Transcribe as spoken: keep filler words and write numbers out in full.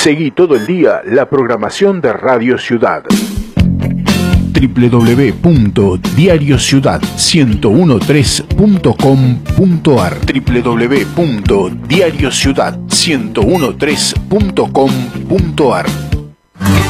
Seguí todo el día la programación de Radio Ciudad. doble u doble u doble u punto diario ciudad uno tres punto com punto a r doble u doble u doble u punto diario ciudad uno tres punto com punto a r